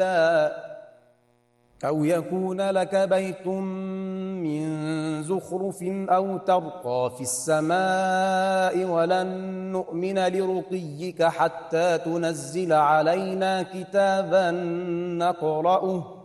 أو يكون لك بيت من زخرف أو ترقى في السماء ولن نؤمن لرقيك حتى تنزل علينا كتابا نقرأه